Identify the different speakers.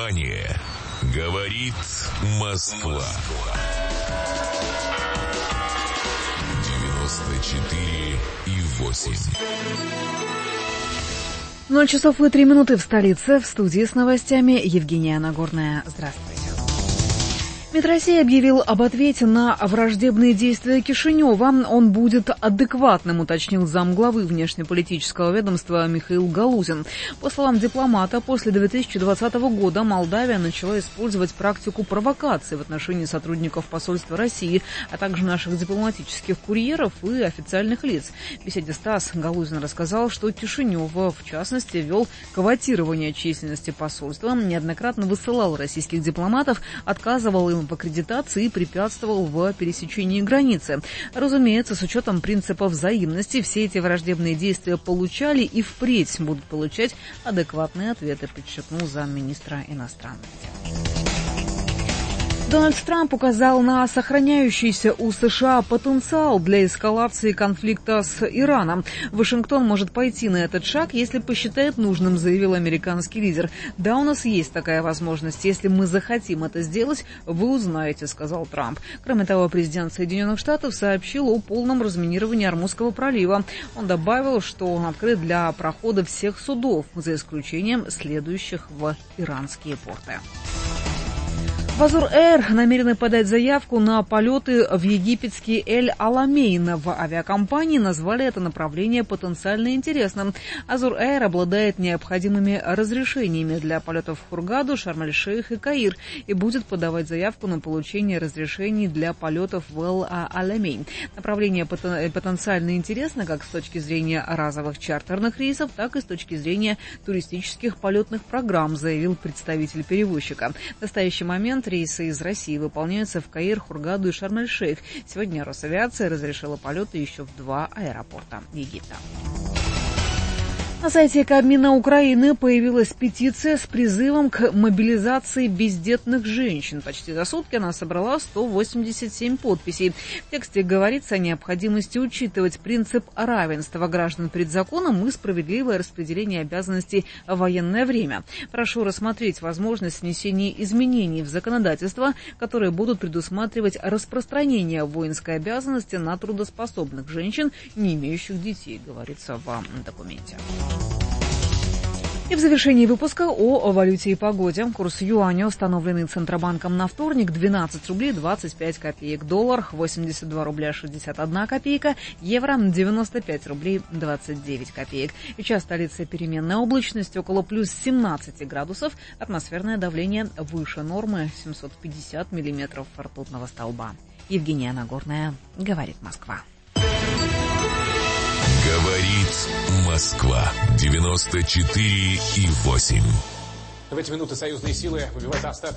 Speaker 1: Внимание! Говорит Москва. 94,8.
Speaker 2: 0 часов и 3 минуты в столице. В студии с новостями Евгения Нагорная. Здравствуйте. МИД России объявил об ответе на враждебные действия Кишинева. Он будет адекватным, уточнил замглавы внешнеполитического ведомства Михаил Галузин. По словам дипломата, после 2020 года Молдавия начала использовать практику провокации в отношении сотрудников посольства России, а также наших дипломатических курьеров и официальных лиц. В беседе с ТАСС Галузин рассказал, что Кишинев, в частности, вел квотирование численности посольства, неоднократно высылал российских дипломатов, отказывал им в аккредитации и препятствовал в пересечении границы. Разумеется, с учетом принципа взаимности, все эти враждебные действия получали и впредь будут получать адекватные ответы, подчеркнул замминистра иностранности. Дональд Трамп указал на сохраняющийся у США потенциал для эскалации конфликта с Ираном. Вашингтон может пойти на этот шаг, если посчитает нужным, заявил американский лидер. Да, у нас есть такая возможность. Если мы захотим это сделать, вы узнаете, сказал Трамп. Кроме того, президент Соединенных Штатов сообщил о полном разминировании Ормузского пролива. Он добавил, что он открыт для прохода всех судов, за исключением следующих в иранские порты. В Азур Эйр намерены подать заявку на полеты в египетский Эль-Аламейн. В авиакомпании назвали это направление потенциально интересным. Азур Эйр обладает необходимыми разрешениями для полетов в Хургаду, Шарм-эль-Шейх и Каир и будет подавать заявку на получение разрешений для полетов в Эль-Аламейн. Направление потенциально интересно как с точки зрения разовых чартерных рейсов, так и с точки зрения туристических полетных программ, заявил представитель перевозчика. В настоящий момент рейсы из России выполняются в Каир, Хургаду и Шарм-эль-Шейх. Сегодня Росавиация разрешила полеты еще в 2 аэропорта Египта. На сайте Кабмина Украины появилась петиция с призывом к мобилизации бездетных женщин. Почти за сутки она собрала 187 подписей. В тексте говорится о необходимости учитывать принцип равенства граждан перед законом и справедливое распределение обязанностей в военное время. Прошу рассмотреть возможность внесения изменений в законодательство, которые будут предусматривать распространение воинской обязанности на трудоспособных женщин, не имеющих детей, говорится в документе. И в завершении выпуска о валюте и погоде. Курс юаня, установленный Центробанком на вторник, 12 рублей 25 копеек. Доллар 82 рубля 61 копейка. Евро 95 рублей 29 копеек. Сейчас столица переменная облачность, около плюс 17 градусов. Атмосферное давление выше нормы 750 миллиметров ртутного столба. Евгения Нагорная, говорит Москва.
Speaker 1: Говорит Москва. 94,8.
Speaker 3: В эти минуты союзные силы выбивают остатки